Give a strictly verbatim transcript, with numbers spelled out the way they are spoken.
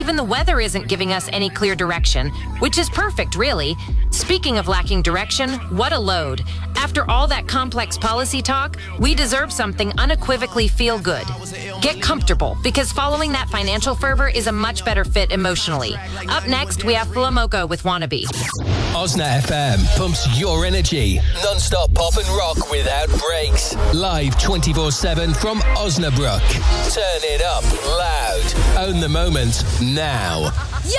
Even the weather isn't giving us any clear direction, which is perfect, really. Speaking of lacking direction, what a load. After all that complex policy talk, we deserve something unequivocally feel good. Get comfortable, because following that financial fervor is a much better fit emotionally. Up next, we have Flamoco with Wannabe. Osna F M pumps your energy. Non-stop pop and rock without breaks. Live twenty-four seven from Osnabrück. Turn it up loud. Own the moment now.